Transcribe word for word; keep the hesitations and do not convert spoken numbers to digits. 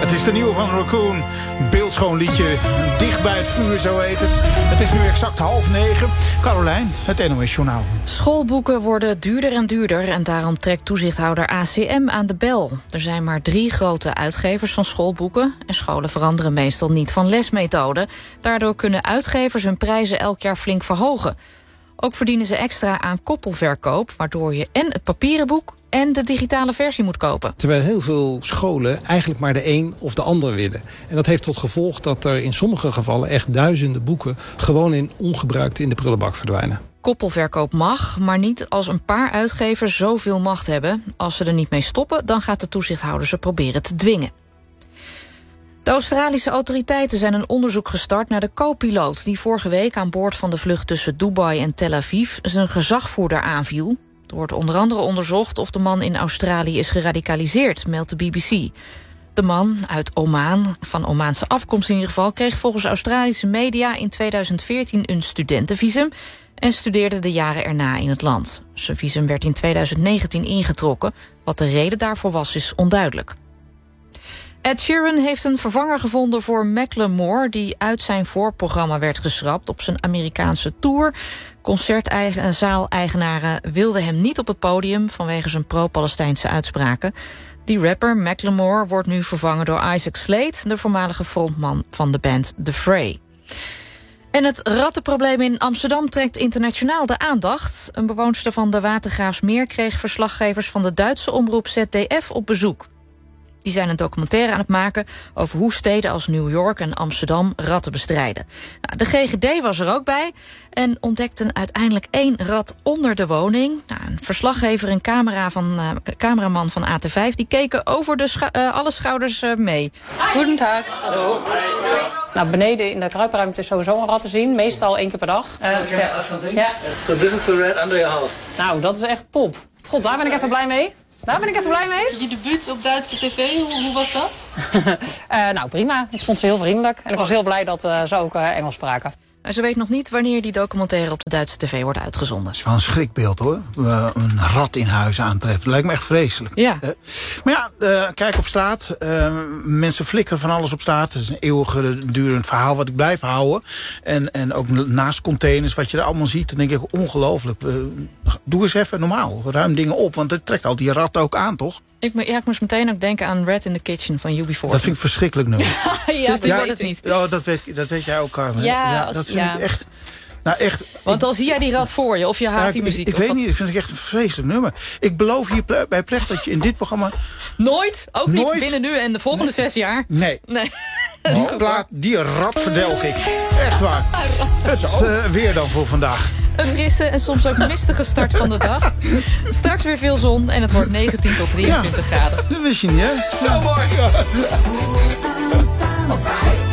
Het is de nieuwe van Raccoon. Beeldschoon liedje. Dicht bij het vuur, zo heet het. Het is nu exact half negen. Carolijn, het N O S Journaal. Schoolboeken worden duurder en duurder en daarom trekt toezichthouder A C M aan de bel. Er zijn maar drie grote uitgevers van schoolboeken en scholen veranderen meestal niet van lesmethode. Daardoor kunnen uitgevers hun prijzen elk jaar flink verhogen. Ook verdienen ze extra aan koppelverkoop, waardoor je en het papieren boek en de digitale versie moet kopen. Terwijl heel veel scholen eigenlijk maar de een of de ander willen. En dat heeft tot gevolg dat er in sommige gevallen echt duizenden boeken gewoon in ongebruikt in de prullenbak verdwijnen. Koppelverkoop mag, maar niet als een paar uitgevers zoveel macht hebben. Als ze er niet mee stoppen, dan gaat de toezichthouder ze proberen te dwingen. De Australische autoriteiten zijn een onderzoek gestart naar de co-piloot die vorige week aan boord van de vlucht tussen Dubai en Tel Aviv zijn gezagvoerder aanviel. Er wordt onder andere onderzocht of de man in Australië is geradicaliseerd, meldt de B B C. De man uit Oman, van Omaanse afkomst in ieder geval, kreeg volgens Australische media in tweeduizend veertien een studentenvisum en studeerde de jaren erna in het land. Zijn visum werd in tweeduizend negentien ingetrokken. Wat de reden daarvoor was, is onduidelijk. Ed Sheeran heeft een vervanger gevonden voor Macklemore, die uit zijn voorprogramma werd geschrapt op zijn Amerikaanse tour. Concertzaal-eigenaren wilden hem niet op het podium vanwege zijn pro-Palestijnse uitspraken. Die rapper Macklemore wordt nu vervangen door Isaac Slade, de voormalige frontman van de band The Fray. En het rattenprobleem in Amsterdam trekt internationaal de aandacht. Een bewoonster van de Watergraafsmeer kreeg verslaggevers van de Duitse omroep Z D F op bezoek. Die zijn een documentaire aan het maken over hoe steden als New York en Amsterdam ratten bestrijden. Nou, de G G D was er ook bij en ontdekten uiteindelijk één rat onder de woning. Nou, een verslaggever en camera van, uh, cameraman van A T vijf die keken over de scha- uh, alle schouders uh, mee. Goedendag. Hallo. Nou, beneden in de kruipruimte is sowieso een rat te zien. Meestal één keer per dag. Uh, can I ask something? Ja. So this is the rat under your house. Nou, dat is echt top. God, daar ben ik even blij mee. Daar ben ik even blij mee. Je debuut op Duitse tv, hoe, hoe was dat? uh, nou, prima. Ik vond ze heel vriendelijk. En ik was heel blij dat uh, ze ook uh, Engels spraken. Ze weet nog niet wanneer die documentaire op de Duitse tv wordt uitgezonden. Dat is wel een schrikbeeld, hoor. Uh, een rat in huis aantreffen. Dat lijkt me echt vreselijk. Ja. Uh, maar ja, uh, kijk op straat. Uh, mensen flikkeren van alles op straat. Het is een eeuwigdurend verhaal wat ik blijf houden. En, en ook naast containers, wat je er allemaal ziet. Dan denk ik, ongelooflijk. Uh, doe eens even normaal. Ruim dingen op, want het trekt al die ratten ook aan, toch? Ik, ja, ik moest meteen ook denken aan Rat in the Kitchen van U B forty. Dat vind ik verschrikkelijk nummer. ja, dus die wordt het niet. Oh, dat, weet, dat weet jij ook, Carmen. Ja, ja als, dat vind ja. ik echt... Nou, echt, Want dan zie jij die rat voor je, of je haat ja, die muziek. Ik, ik of weet wat... niet, ik vind het echt een vreselijk nummer. Ik beloof hier ple- bij Plecht dat je in dit programma... Nooit, ook Nooit. niet binnen nu en de volgende nee. zes jaar. Nee. nee. Die, plaat, die rat verdelg ik. Echt waar. Het is uh, weer dan voor vandaag. Een frisse en soms ook mistige start van de dag. Straks weer veel zon en het wordt negentien tot drieëntwintig ja, graden. Dat wist je niet, hè? Zo mooi. Ja.